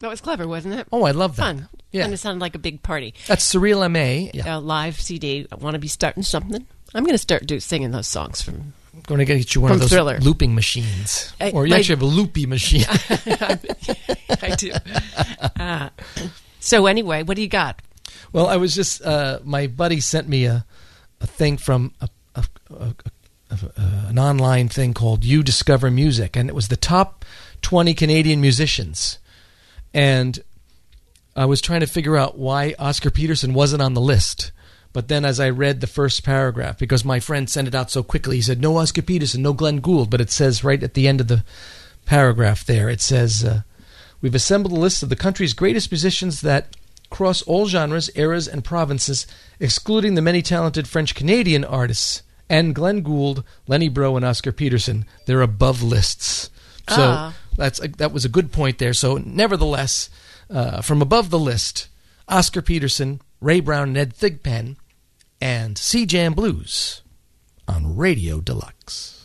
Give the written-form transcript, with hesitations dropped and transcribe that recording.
That was clever, wasn't it? Oh, I love that. Fun. Yeah. And it sounded like a big party. That's Cyril M.A. Yeah. Live CD. I want to be starting something. I'm going to start singing those songs from... I'm going to get you one of those Thriller. Looping machines. Or you actually have a loopy machine. I do. So anyway, what do you got? Well, I was just... my buddy sent me a thing from an online thing called You Discover Music, and it was the top 20 Canadian musicians. And I was trying to figure out why Oscar Peterson wasn't on the list. But then as I read the first paragraph, because my friend sent it out so quickly, he said, no Oscar Peterson, no Glenn Gould. But it says right at the end of the paragraph there, it says, we've assembled a list of the country's greatest musicians that cross all genres, eras, and provinces, excluding the many talented French-Canadian artists. And Glenn Gould, Lenny Breau, and Oscar Peterson, they're above lists. So that was a good point there. So nevertheless, from above the list, Oscar Peterson, Ray Brown, and Ed Thigpen, and Sea Jam Blues on Radio Deluxe.